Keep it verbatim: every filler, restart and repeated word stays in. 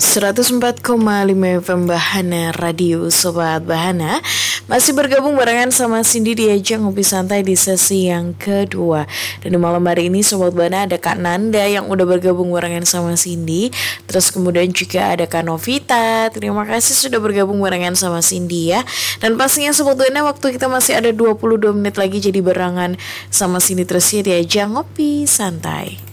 seratus empat koma lima F M Bahana Radio Sobat Bahana. Masih bergabung barengan sama Cindy di ajang Ngopi Santai di sesi yang kedua. Dan di malam hari ini Sobat Bahana ada Kak Nanda yang udah bergabung barengan sama Cindy. Terus kemudian juga ada Kak Novita. Terima kasih sudah bergabung barengan sama Cindy ya. Dan pastinya Sobat Bahana waktu kita masih ada dua puluh dua menit lagi, jadi barengan sama Cindy terus ya di ajang Ngopi Santai.